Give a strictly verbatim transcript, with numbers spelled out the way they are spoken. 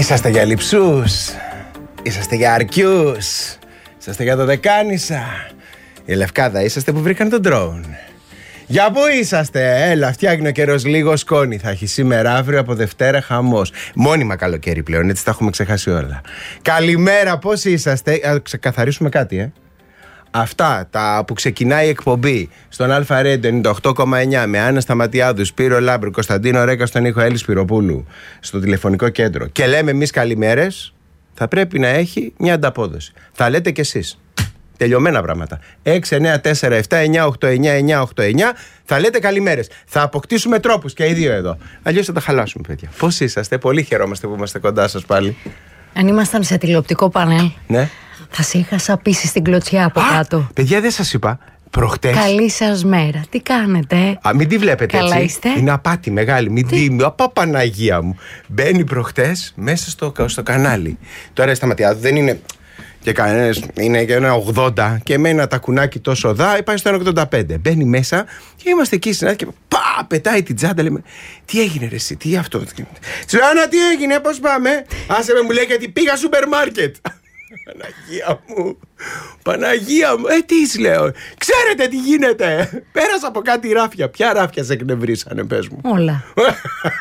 Είσαστε για λειψούς, είσαστε για αρκιούς, είσαστε για δωδεκάνησα. Η Λευκάδα είσαστε που βρήκαν τον ντρόουν. Για πού είσαστε? Έλα, φτιάχνει ο καιρός λίγο σκόνη. Θα έχει σήμερα, αύριο, από Δευτέρα χαμός. Μόνιμα καλοκαίρι πλέον, έτσι τα έχουμε ξεχάσει όλα. Καλημέρα, πώς είσαστε? Α, ξεκαθαρίσουμε κάτι, ε. Αυτά τα που ξεκινάει η εκπομπή στον Αλφα Ρέντιο ενενήντα οκτώ κόμμα εννιά με Άννα Σταματιάδου, Σπύρο Λάμπρου, Κωνσταντίνο Ρέκα στον ήχο, Έλλη Σπυροπούλου στο τηλεφωνικό κέντρο, και λέμε εμείς καλημέρες, θα πρέπει να έχει μια ανταπόδοση. Θα λέτε κι εσείς. Τελειωμένα πράγματα. έξι εννιά τέσσερα επτά εννιά οκτώ εννιά εννιά οκτώ εννιά. Θα λέτε καλημέρες. Θα αποκτήσουμε τρόπους και οι δύο εδώ. Αλλιώς θα τα χαλάσουμε, παιδιά. Πώς είσαστε? Πολύ χαιρόμαστε που είμαστε κοντά σας πάλι. Αν ήμασταν σε τηλεοπτικό πανέλ, ναι, θα σε είχα σαπίσει στην κλωτσιά από Α, κάτω. Παιδιά, δεν σας είπα προχτές? Καλή σας μέρα. Τι κάνετε? Α, μην τη βλέπετε. Καλά έτσι. είστε? Είναι απάτη μεγάλη. Μην τη. Απα, Παναγία μου. Μπαίνει προχτές μέσα στο, στο κανάλι. Τώρα η Σταματιάδου δεν είναι και κανένας, είναι και ένα ογδόντα και με ένα τακουνάκι τόσο δά, πάει στο ένα ογδόντα πέντε. Μπαίνει μέσα και είμαστε εκεί στην άκρη και πα, πετάει την τσάντα. Λέμε, τι έγινε ρε εσύ, τι αυτό? Τσουάνα, τι έγινε, πώς πάμε? Άσε με, μου λέει, γιατί πήγα σούπερ μάρκετ. Παναγία μου, Παναγία μου, ε τι λέω, ξέρετε τι γίνεται? Πέρασα από κάτι ράφια. Ποια ράφια σε εκνευρίσανε, πες μου? Όλα.